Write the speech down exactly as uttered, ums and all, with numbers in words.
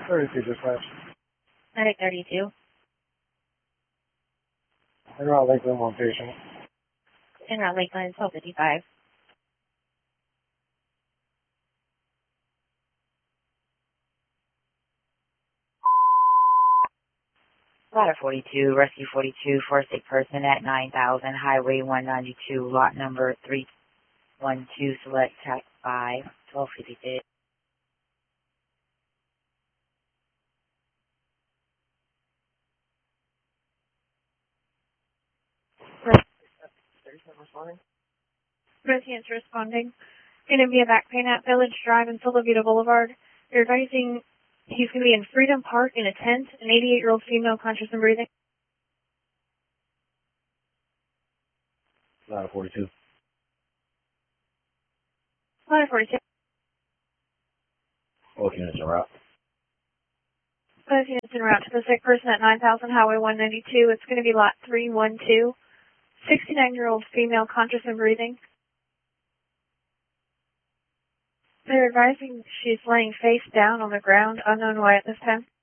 thirty-two dispatch. Medic thirty-two. En route Lakeland, one patient. En route Lakeland, twelve fifty-five. Ladder forty-two, Rescue forty-two, for a sick person at nine thousand, Highway one ninety-two, lot number three one two, select track five, twelve fifty-six. Residents responding. Going to be a back pain at Village Drive and Solovita Boulevard. They're advising he's going to be in Freedom Park in a tent, an eighty-eight-year-old female conscious and breathing. Ladder forty-two. Ladder forty-two. Both units en route. Both units en route to the sick person at nine thousand, Highway one ninety-two. It's going to be lot three one two. sixty-nine-year-old female conscious and breathing. They're advising she's laying face down on the ground, unknown why at this time.